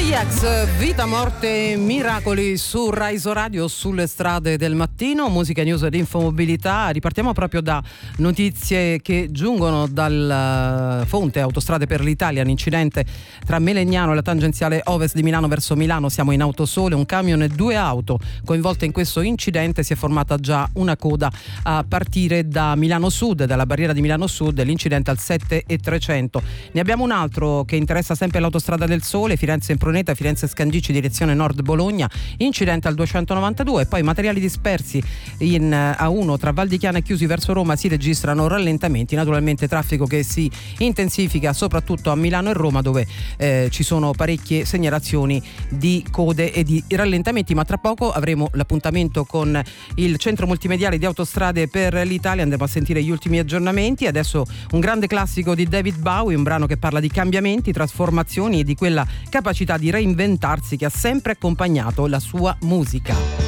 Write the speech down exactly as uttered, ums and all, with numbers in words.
Ajax, vita, morte, miracoli su Rise Radio, sulle strade del mattino, musica, news ed infomobilità. Ripartiamo proprio da notizie che giungono dal fonte Autostrade per l'Italia. Un incidente tra Melegnano e la tangenziale ovest di Milano verso Milano. Siamo in Autosole, un camion e due auto coinvolte in questo incidente. Si è formata già una coda a partire da Milano Sud, dalla barriera di Milano Sud. L'incidente al sette e trecento. Ne abbiamo un altro che interessa sempre l'Autostrada del Sole, Firenze in Pruneta, Firenze Scandicci direzione nord Bologna, incidente al duecentonovantadue. E poi materiali dispersi in A uno tra Val di Chiana e Chiusi verso Roma, si registrano rallentamenti, naturalmente traffico che si intensifica soprattutto a Milano e Roma, dove eh, ci sono parecchie segnalazioni di code e di rallentamenti. Ma tra poco avremo l'appuntamento con il centro multimediale di Autostrade per l'Italia, andremo a sentire gli ultimi aggiornamenti. Adesso un grande classico di David Bowie, un brano che parla di cambiamenti, trasformazioni e di quella capacità di reinventarsi che ha sempre accompagnato la sua musica.